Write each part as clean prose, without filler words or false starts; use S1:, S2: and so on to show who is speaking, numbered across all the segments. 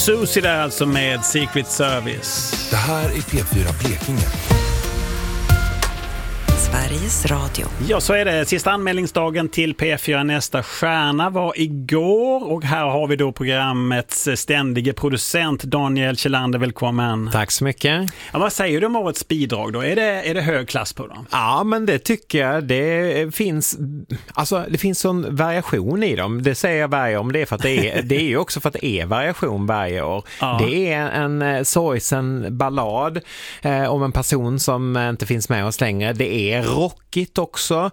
S1: Susie där alltså med Secret Service.
S2: Det här är P4 Blekinge.
S3: Sveriges Radio.
S1: Ja, så är det. Sista anmälningsdagen till P4 Nästa stjärna var igår och här har vi då programmets ständige producent Daniel Kjellander, välkommen.
S4: Tack så mycket.
S1: Ja, vad säger du om årets bidrag då? Är det hög klass på dem?
S4: Ja, men det tycker jag. Det finns sån variation i dem. Det säger jag varje om. Det är för att det är ju också för att det är variation varje år. Ja. Det är en sorgsen ballad om en person som inte finns med oss längre. Det är rockigt också.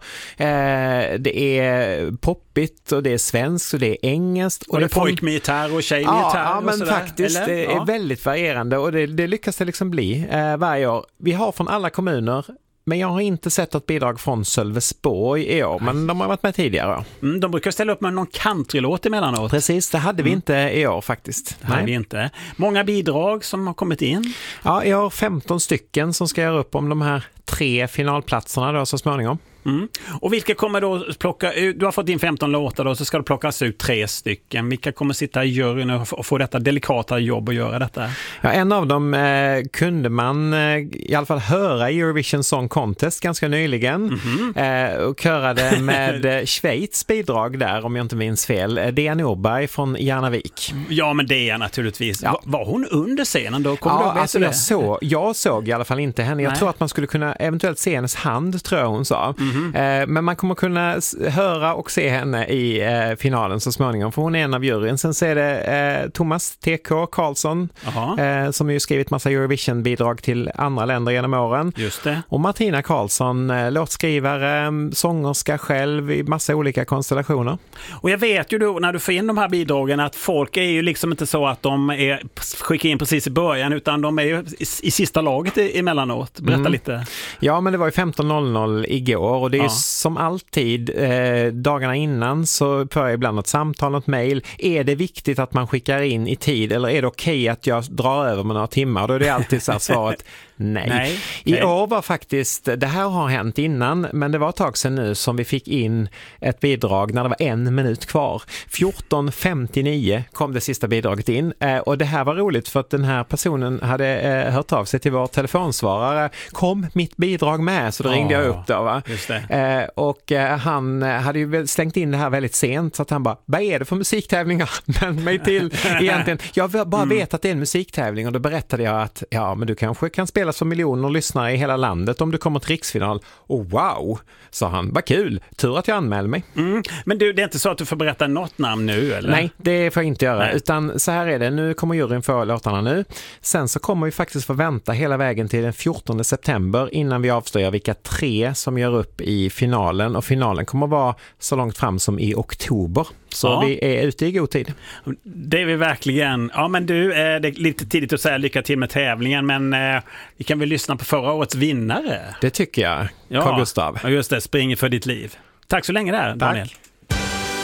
S4: Det är poppigt och det är svenskt och det är engelskt.
S1: Och det är pojkmilitär och tjejmilitär.
S4: Ja, men
S1: sådär,
S4: faktiskt.
S1: eller?
S4: Det är väldigt varierande och det lyckas det liksom bli varje år. Vi har från alla kommuner. Men jag har inte sett ett bidrag från Sölvesborg i år, men de har varit med tidigare.
S1: De brukar ställa upp med någon countrylåt emellanåt.
S4: Precis, det hade vi inte i år faktiskt.
S1: Det hade vi inte. Många bidrag som har kommit in.
S4: Ja, jag har 15 stycken som ska göra upp om de här 3 finalplatserna då så småningom.
S1: Och vilka kommer då plocka ut, du har fått in 15 låtar då, så ska det plockas ut 3 stycken. Vilka kommer sitta i juryn och få detta delikata jobb och göra detta?
S4: Ja, en av dem kunde man i alla fall höra i Eurovision Song Contest ganska nyligen och körade med Schweiz bidrag där, om jag inte minns fel. Dea Norberg från Järnavik.
S1: Ja, men det är naturligtvis.
S4: Ja.
S1: Var hon under scenen då?
S4: Jag såg i alla fall inte henne. Jag tror att man skulle kunna eventuellt se hennes hand, tror jag hon sa. Men man kommer kunna höra och se henne i finalen så småningom, för hon är en av juryn. Sen så är det Thomas T.K. Karlsson som ju skrivit massa Eurovision-bidrag till andra länder genom åren.
S1: Just det.
S4: Och Martina Karlsson, låtskrivare, sångerska själv i massa olika konstellationer. Och
S1: jag vet ju då, när du får in de här bidragen, att folk är ju liksom inte så att de skickar in precis i början, utan de är ju i sista laget emellanåt. Berätta lite.
S4: Ja, men det var ju 15.00 igår. Och det är ju som alltid dagarna innan så får jag ibland något samtal, något mejl. Är det viktigt att man skickar in i tid eller är det okej att jag drar över med några timmar? Då är det alltid så här svaret nej. I år var faktiskt, det här har hänt innan, men det var ett tag sedan nu som vi fick in ett bidrag när det var 1 minut kvar. 14.59 kom det sista bidraget in och det här var roligt för att den här personen hade hört av sig till vår telefonsvarare. Kom mitt bidrag med, så då ringde jag upp då, va?
S1: Just det.
S4: Och han hade ju slängt in det här väldigt sent, så att han bara, vad är det för musiktävlingar? Men mig till egentligen, jag bara vet att det är en musiktävling, och då berättade jag att men du kanske kan spela för miljoner lyssnare i hela landet om du kommer till riksfinal. Och wow, sa han, vad kul, tur att jag anmälde mig.
S1: Men du, det är inte så att du får berätta något namn nu, eller?
S4: Nej, det får jag inte göra. Utan så här är det, nu kommer juryn få låtarna nu. Sen så kommer vi faktiskt få vänta hela vägen till den 14 september innan vi avslöjar vilka 3 som gör upp i finalen. Och finalen kommer vara så långt fram som i oktober. Så vi är ute i god tid.
S1: Det är vi verkligen. Ja, men du, det är lite tidigt att säga lycka till med tävlingen, men vi kan väl lyssna på förra årets vinnare.
S4: Det tycker jag, Carl Gustav.
S1: Ja, just det, springer för ditt liv. Tack så länge där, Daniel.
S4: Tack.